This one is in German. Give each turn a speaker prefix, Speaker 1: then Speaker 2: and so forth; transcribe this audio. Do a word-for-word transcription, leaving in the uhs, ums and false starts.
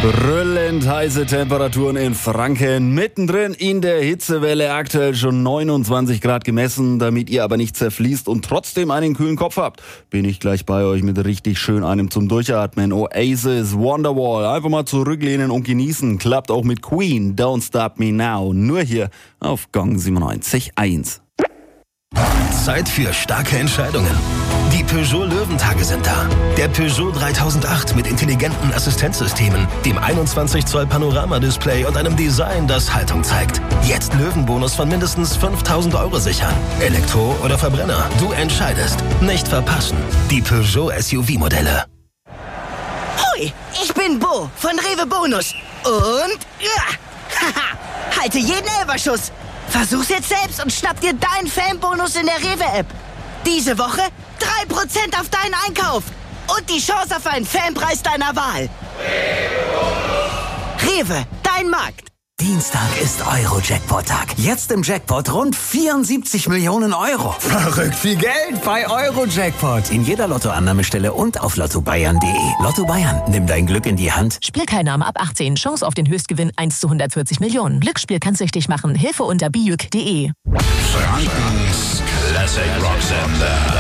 Speaker 1: Brüllend heiße Temperaturen in Franken, mittendrin in der Hitzewelle, aktuell schon neunundzwanzig Grad gemessen. Damit ihr aber nicht zerfließt und trotzdem einen kühlen Kopf habt, bin ich gleich bei euch mit richtig schön einem zum Durchatmen. Oasis, Wonderwall, einfach mal zurücklehnen und genießen. Klappt auch mit Queen, Don't Stop Me Now, nur hier auf Gong siebenundneunzig Komma eins.
Speaker 2: Zeit für starke Entscheidungen. Die Peugeot Löwentage sind da. Der Peugeot dreitausendacht mit intelligenten Assistenzsystemen, dem einundzwanzig Zoll Panoramadisplay und einem Design, das Haltung zeigt. Jetzt Löwenbonus von mindestens fünftausend Euro sichern. Elektro oder Verbrenner, du entscheidest. Nicht verpassen. Die Peugeot S U V-Modelle.
Speaker 3: Hoi, ich bin Bo von Rewe Bonus. Und ja, haha, halte jeden Elferschuss. Versuch's jetzt selbst und schnapp dir deinen Fanbonus in der Rewe-App. Diese Woche drei Prozent auf deinen Einkauf und die Chance auf einen Fanpreis deiner Wahl. Rewe, dein Markt.
Speaker 4: Dienstag ist Euro-Jackpot-Tag. Jetzt im Jackpot rund vierundsiebzig Millionen Euro.
Speaker 5: Verrückt viel Geld bei Euro-Jackpot.
Speaker 4: In jeder Lottoannahmestelle und auf lotto bayern punkt de. Lotto Bayern, nimm dein Glück in die Hand.
Speaker 6: Spielteilnahme ab achtzehn. Chance auf den Höchstgewinn eins zu hundertvierzig Millionen. Glücksspiel kann süchtig machen. Hilfe unter bijuk punkt de.
Speaker 7: Frankens Classic Rock Sender.